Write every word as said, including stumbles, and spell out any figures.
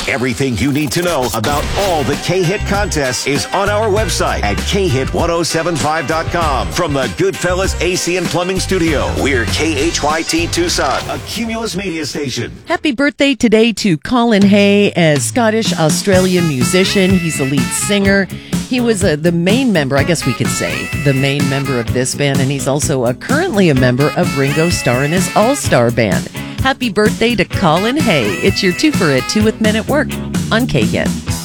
Everything you need to know about all the K-Hit contests is on our website at K Hit ten seventy-five dot com. From the Goodfellas A C and Plumbing Studio, we're K H Y T Tucson, a Cumulus media station. Happy birthday today to Colin Hay, a Scottish-Australian musician. He's the lead singer. He was uh, the main member, I guess we could say, the main member of this band, and he's also uh, currently a member of Ringo Starr and his All-Star Band. Happy birthday to Colin Hay. It's your two for a two with Men at Work on K-Hit.